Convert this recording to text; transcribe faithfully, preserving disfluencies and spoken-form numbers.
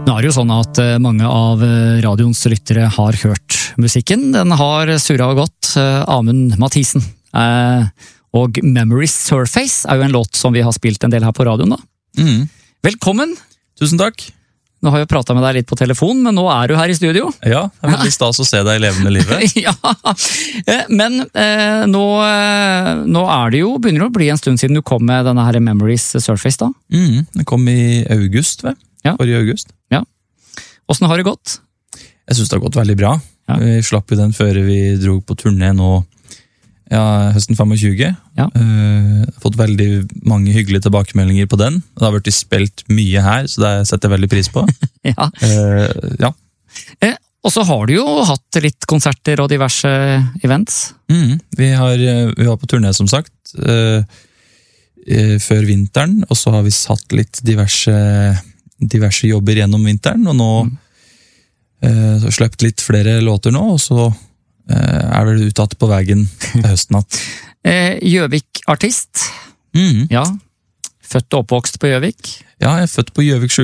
Nå er det jo sånn at mange av radioens lyttere har hørt musikken. Den har surret og gått. Amund Mathisen. Og Memories Surface er jo en låt som vi har spilt en del her på radioen da. Mm. Velkommen! Tusen takk! Nå har jeg pratet med deg litt på telefon, men nå er du her i studio. Ja, det er veldig stas å se deg i levende livet. Ja, men eh, nå, nå er det jo, begynner det å bli en stund siden du kom med denne her Memories Surface da. Mm, det kom i august, vet? Ja. Forrige august. Ja. Hvordan har det gått? Jeg synes det har gått veldig bra. Ja. Vi slapp jo den før vi dro på turné nå, ja, høsten tjuefem. Ja. Uh, fått veldig mange hyggelige tilbakemeldinger på den. Det har vært spilt mye her, så det setter jeg veldig pris på. Ja. Uh, ja. Eh, og så har du jo hatt litt konserter og diverse events. Mm, vi, har, vi var på turné, som sagt, uh, uh, før vinteren, og så har vi satt litt diverse, diverse jobber gjennom vinteren, og nå mm. uh, så sløpt litt flere låter nå, og så er vel uttatt på veien til høsten natt. Gjøvik-artist. Mm. Ja. Født og oppvokst på Gjøvik. Ja, jeg er født på Gjøvik